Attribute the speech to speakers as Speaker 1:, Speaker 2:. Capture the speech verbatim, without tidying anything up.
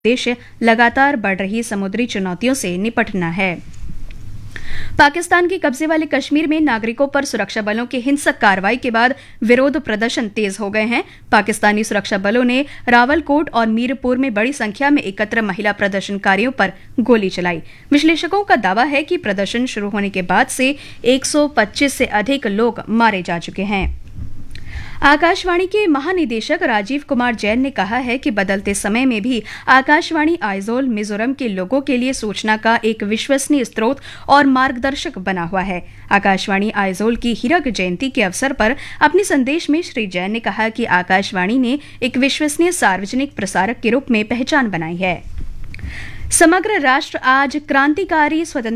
Speaker 1: उद्देश्य लगातार बढ़ रही समुद्री चुनौतियों से निपटना है। पाकिस्तान के कब्जे वाले कश्मीर में नागरिकों पर सुरक्षा बलों की हिंसक कार्रवाई के बाद विरोध प्रदर्शन तेज हो गए हैं। पाकिस्तानी सुरक्षा बलों ने रावलकोट और मीरपुर में बड़ी संख्या में एकत्र महिला प्रदर्शनकारियों पर गोली चलाई। विश्लेषकों का दावा है कि प्रदर्शन शुरू होने के बाद से एक सौ पच्चीस से अधिक लोग मारे जा चुके हैं। आकाशवाणी के महानिदेशक राजीव कुमार जैन ने कहा है कि बदलते समय में भी आकाशवाणी आइजोल मिजोरम के लोगों के लिए सूचना का एक विश्वसनीय स्रोत और मार्गदर्शक बना हुआ है। आकाशवाणी आइजोल की हीरक जयंती के अवसर पर अपने संदेश में श्री जैन ने कहा कि आकाशवाणी ने एक विश्वसनीय सार्वजनिक प्रसारक के रूप में पहचान बनाई है। समग्र राष्ट्र आज क्रांतिकारी स्वतंत्रता